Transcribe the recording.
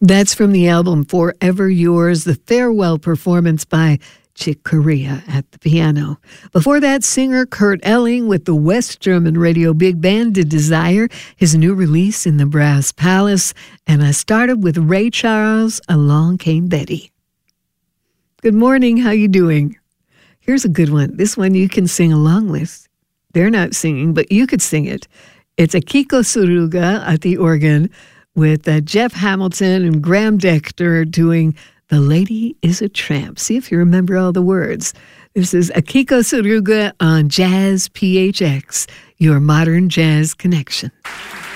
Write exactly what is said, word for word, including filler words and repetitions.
That's from the album Forever Yours, the farewell performance by Chick Corea at the piano. Before that, singer Kurt Elling with the West German radio big band did Desire, his new release in the Brass Palace. And I started with Ray Charles, Along Came Betty. Good morning, how you doing? Here's a good one. This one you can sing along with. They're not singing, but you could sing it. It's Akiko Suruga at the organ with uh, Jeff Hamilton and Graham Dector doing The Lady is a Tramp. See if you remember all the words. This is Akiko Suruga on Jazz P H X, your modern jazz connection.